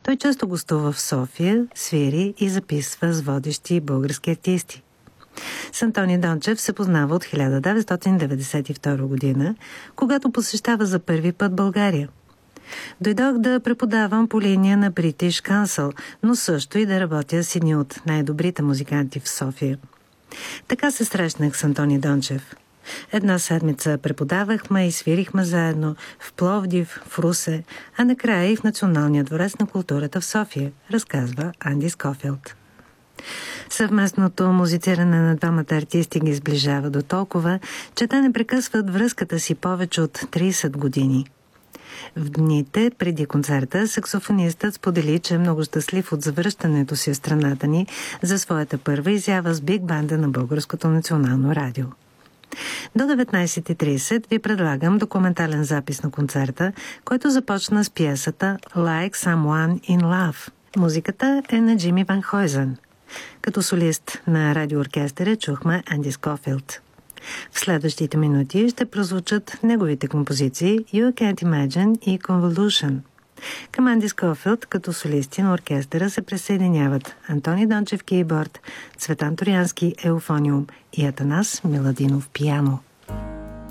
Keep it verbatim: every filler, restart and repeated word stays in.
Той често гостува в София, свири и записва с водещи български артисти. С Антони Дончев се познава от хиляда деветстотин деветдесет и втора година, когато посещава за първи път България. Дойдох да преподавам по линия на British Council, но също и да работя с едни от най-добрите музиканти в София. Така се срещнах с Антони Дончев. Една седмица преподавахме и свирихме заедно в Пловдив, в Русе, а накрая и в Националния дворец на културата в София, разказва Анди Скофилд. Съвместното музициране на двамата артисти ги сближава до толкова, че те не прекъсват връзката си повече от трийсет години. В дните преди концерта саксофонистът сподели, че е много щастлив от завръщането си в страната ни за своята първа изява с биг банда на Българското национално радио. До деветнайсет и трийсет ви предлагам документален запис на концерта, който започна с пиесата Like Someone in Love. Музиката е на Джими Ван Хойзен. Като солист на радиооркестъра чухме Анди Скофилд. В следващите минути ще прозвучат неговите композиции You Can't Imagine и Convolution. Към Анди Скофилд като солисти на оркестъра се присъединяват Антони Дончев кейборд, Цветан Торянски еуфониум и Атанас Миладинов пиано.